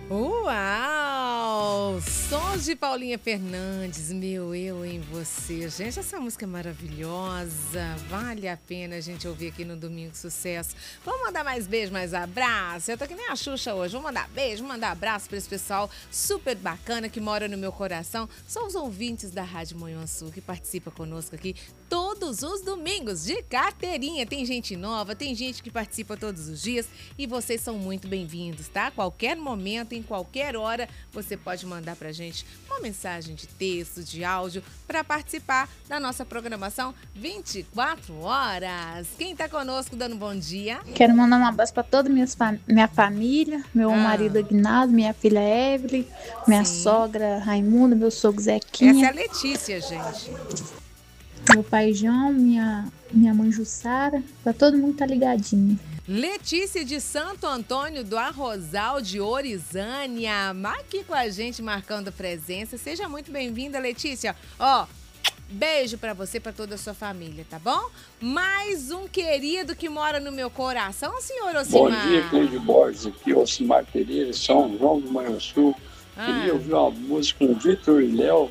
Uau! Sons de Paulinha Fernandes, meu eu em você. Gente, essa música é maravilhosa. Vale a pena a gente ouvir aqui no Domingo Sucesso. Vamos mandar mais beijo, mais abraço. Eu tô que nem a Xuxa hoje. Vou mandar beijo, vou mandar abraço pra esse pessoal super bacana que mora no meu coração. São os ouvintes da Rádio Manhuaçu que participa conosco aqui todos os domingos de carteirinha. Tem gente nova, tem gente que participa todos os dias e vocês são muito bem-vindos, tá? Qualquer momento, em qualquer hora, você pode mandar pra gente uma mensagem de texto, de áudio, para participar da nossa programação 24 horas. Quem tá conosco dando bom dia? Quero mandar um abraço para toda minha família, meu marido Aguinaldo, minha filha Evelyn, minha sogra Raimunda, meu sogro Zequinha. Essa é a Letícia, gente. Meu pai João, minha mãe Jussara, para todo mundo tá ligadinho. Letícia de Santo Antônio do Arrozal de Orizânia, aqui com a gente marcando presença. Seja muito bem-vinda, Letícia. Ó, beijo pra você, pra toda a sua família, tá bom? Mais um querido que mora no meu coração, senhor Ocimar. Bom dia, Cleide Borges, aqui, Ocimar Pereira, São João do Manhuaçu. Queria ouvir uma música com Vitor e Léo,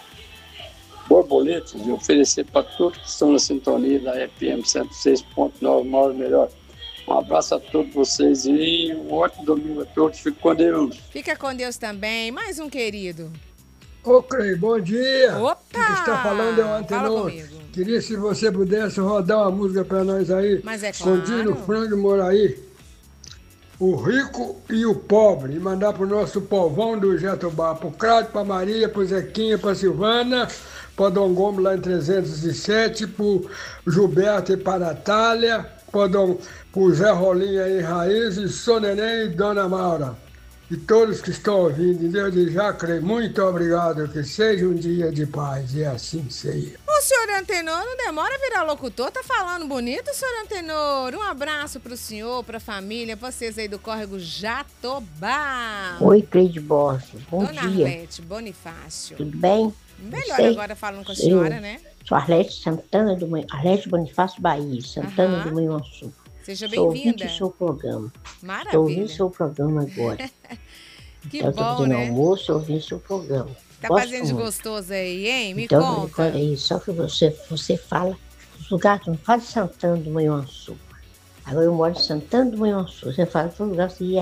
Borboletas, e oferecer para todos que estão na sintonia da FM 106.9, uma hora melhor. Um abraço a todos vocês e um ótimo domingo a todos. Fique com Deus. Fica com Deus também. Mais um querido. Ô, Clei, bom dia. Opa! Quem está falando é o Antenor. Queria, se você pudesse, rodar uma música para nós aí. Mas é claro. Condino Frango Moraí. O rico e o pobre. E mandar pro nosso povão do Jatobá. Pro Cláudio, pra Maria, pro Zequinha, pra Silvana, pro Dom Gomes lá em 307, pro Gilberto e para a Natália, pro Zé Rolinha em Raiz, e Sô Neném e Dona Maura. E todos que estão ouvindo, desde já, creio, muito obrigado, que seja um dia de paz, e assim seja. O senhor Antenor não demora a virar locutor, tá falando bonito, senhor Antenor. Um abraço pro senhor, pra família, vocês aí do Córrego Jatobá. Oi, Cleide Borges, bom Dona dia. Arlete Bonifácio. Tudo bem? Melhor agora falando com a senhora, né? Sou Arlete Santana Arlete Bonifácio Bahia, Santana do Manhuaçu. Seja bem-vinda. Sou ouvinte do seu programa. Maravilha. Estou ouvindo seu programa agora. Que então, bom, estou fazendo né? almoço, ouvindo seu programa. Tá Gosto fazendo de muito. gostoso aí, hein? Me então, conta. Olha aí, só que você fala, os lugares, não fala de Santana do Manhuaçu. Agora eu moro em Santana do Manhuaçu. Você fala de todo lugar, você ia